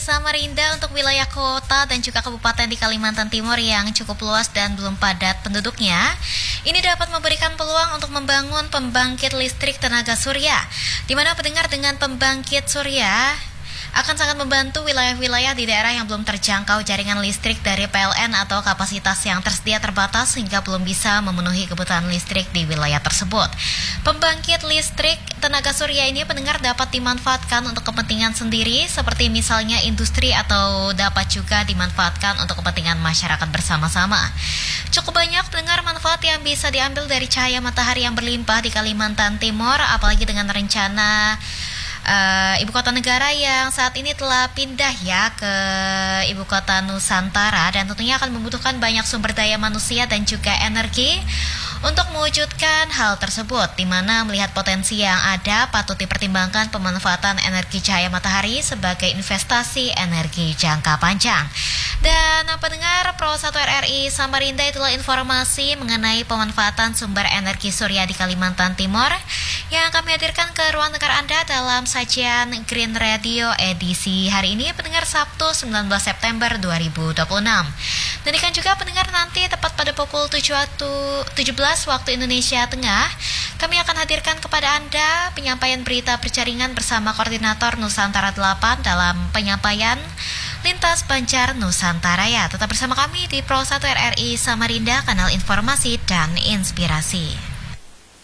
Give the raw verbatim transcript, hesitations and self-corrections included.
Samarinda untuk wilayah kota dan juga kabupaten di Kalimantan Timur yang cukup luas dan belum padat penduduknya, ini dapat memberikan peluang untuk membangun pembangkit listrik tenaga surya, di mana pendengar dengan pembangkit surya akan sangat membantu wilayah-wilayah di daerah yang belum terjangkau jaringan listrik dari P L N atau kapasitas yang tersedia terbatas sehingga belum bisa memenuhi kebutuhan listrik di wilayah tersebut. Pembangkit listrik tenaga surya ini pendengar dapat dimanfaatkan untuk kepentingan sendiri seperti misalnya industri atau dapat juga dimanfaatkan untuk kepentingan masyarakat bersama-sama. Cukup banyak pendengar manfaat yang bisa diambil dari cahaya matahari yang berlimpah di Kalimantan Timur, apalagi dengan rencana Uh, ibu kota negara yang saat ini telah pindah ya ke ibu kota Nusantara, dan tentunya akan membutuhkan banyak sumber daya manusia dan juga energi untuk mewujudkan hal tersebut, di mana melihat potensi yang ada patut dipertimbangkan pemanfaatan energi cahaya matahari sebagai investasi energi jangka panjang. Dan pendengar Pro satu R R I Samarinda, itulah informasi mengenai pemanfaatan sumber energi surya di Kalimantan Timur yang kami hadirkan ke ruang dengar Anda dalam sajian Green Radio edisi hari ini, pendengar Sabtu sembilan belas September dua ribu dua puluh enam. Dan ikan juga pendengar nanti tepat pada pukul tujuh belas waktu Indonesia Tengah, kami akan hadirkan kepada Anda penyampaian berita berjaringan bersama Koordinator Nusantara delapan dalam penyampaian Lintas Banjar Nusantara ya. Tetap bersama kami di Pro satu R R I Samarinda, kanal informasi dan inspirasi.